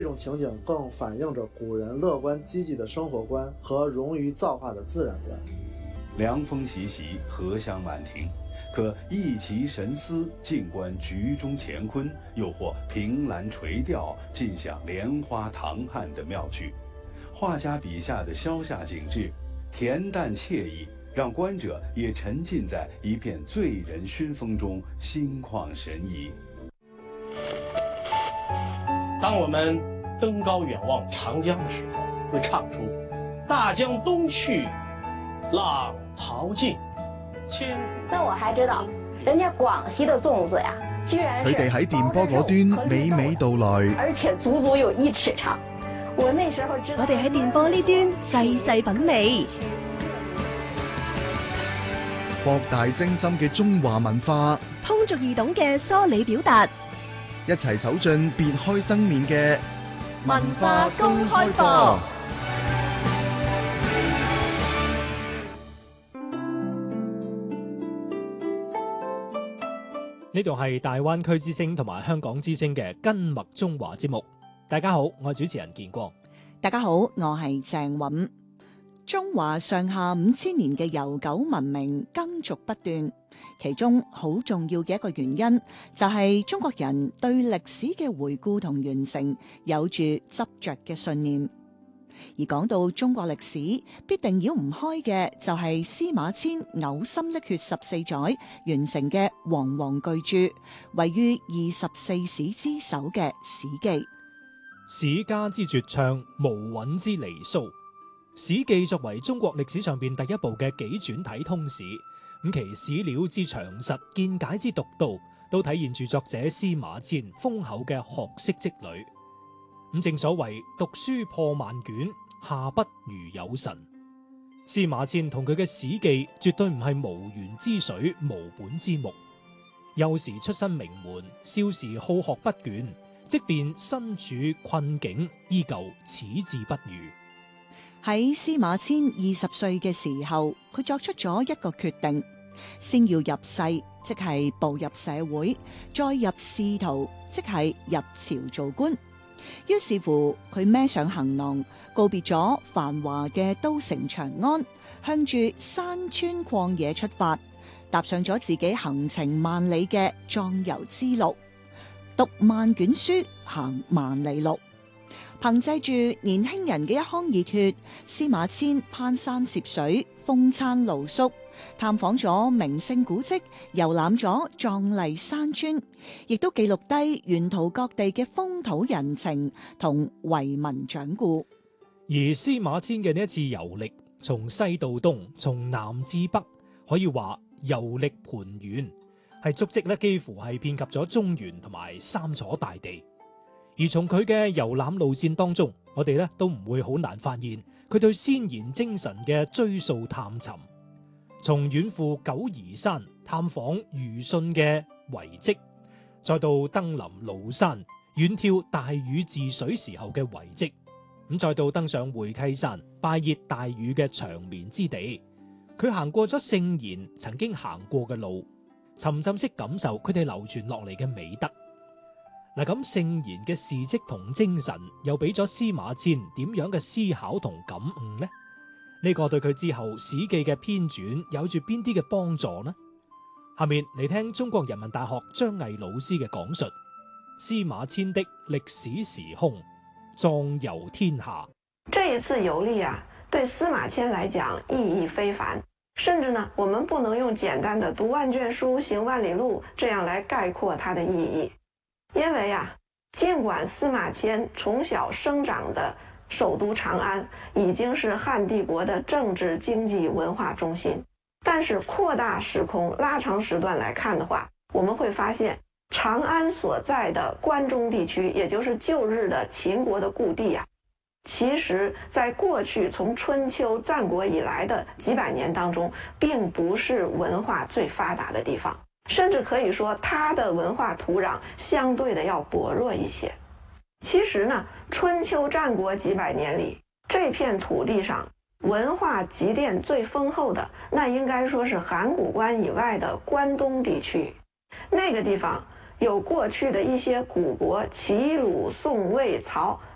这种情景更反映着古人乐观积极的生活观和融于造化的自然观。 凉风习习，荷香满庭，可一其神思，静观局中乾坤，又或凭栏垂钓，尽享莲花唐汉的妙趣。画家笔下的消夏景致，恬淡惬意，让观者也沉浸在一片醉人熏风中，心旷神怡。 当我们登高远望长江的时候，会唱出“大江东去，浪淘尽，千古”。 那我还知道，人家廣西的粽子呀，居然佢哋喺電波嗰端娓娓道來， 而且足足有1尺長。我那時候知道， 我哋喺電波呢端細細品味， 博大精深嘅中華文化， 通俗易懂嘅梳理表達， 一齊走進別開生面嘅文化公開課。 呢度係大灣區之聲同埋香港之聲嘅根脈中華節目。大家好，我係主持人建光。 大家好，我係鄭韻。中華上下5000年嘅悠久文明耕俗不斷，其中好重要嘅一個原因就係中國人對歷史嘅回顧同完成有住執着嘅信念。而講到中國歷史，必定繞唔開嘅就係司馬遷嘔心瀝血14載完成嘅煌煌巨著，位於24史之首嘅《史記》。 史家之絕唱，無韻之離騷。《史記》作為中國歷史上邊第一部嘅紀傳體通史，咁其史料之詳實、見解之獨到，都體現住作者司馬遷豐厚嘅學識積累。咁正所謂讀書破萬卷，下筆如有神。司馬遷同佢嘅《史記》絕對唔係無源之水、無本之木。幼時出身名門，少時好學不倦，即便身處困境，依舊矢志不渝。 喺司馬遷20歲嘅時候，佢作出咗一個決定，先要入世，即係步入社會，再入仕途，即係入朝做官。於是乎，佢孭上行囊，告別咗繁華嘅都城長安，向住山川曠野出發，踏上咗自己行程萬里嘅壯遊之路，讀萬卷書，行萬里路。憑借住年輕人嘅一腔熱血，司馬遷攀山涉水，風餐露宿，探訪咗名勝古蹟，遊覽咗壯麗山川，亦都記錄低沿途各地嘅風土人情同遺民掌故。 而司馬遷嘅呢一次遊歷，從西到東，從南至北，可以話遊歷盤圓，係足跡咧幾乎係遍及咗中原同埋三楚大地。而從佢嘅遊覽路線當中，我哋咧都唔會好難發現佢對先賢精神嘅追溯探尋。從遠赴九疑山探訪虞舜嘅遺跡，再到登臨廬山遠眺大禹治水時候嘅遺跡，咁再到登上會稽山拜謁大禹嘅長眠之地，佢行過咗聖賢曾經行過嘅路，沉浸式感受佢哋流傳落嚟嘅美德。嗱，咁聖賢嘅事蹟同精神又俾咗司馬遷點樣嘅思考同感悟呢？呢個對佢之後《史記》嘅編纂有住邊啲嘅幫助呢？下面嚟聽中國人民大學張毅老師嘅講述：司馬遷的歷史時空，壯遊天下。 這一次遊歷啊，對司馬遷來講意義非凡，甚至呢，我們不能用簡單的讀萬卷書、行萬里路這樣來概括它的意義。因為啊，儘管司馬遷從小生長的首都長安已經是漢帝國的政治、經濟、文化中心，但是擴大時空、拉長時段來看的話，我們會發現長安所在的關中地區，也就是舊日的秦國的故地啊，其實在過去從春秋戰國以來的幾百年當中，並不是文化最發達的地方。甚至可以說它的文化土壤相對的要薄弱一些。其實呢，春秋戰國幾百年裡，這片土地上文化積澱最豐厚的，那應該說是函谷關以外的關東地區。那個地方有過去的一些古國齊魯宋魏曹